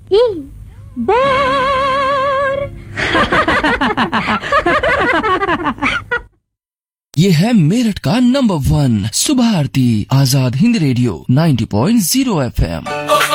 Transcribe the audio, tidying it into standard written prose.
Bore. ये है मेरठ का नंबर 1 सुबह आरती आजाद हिंद रेडियो 90.0 FM।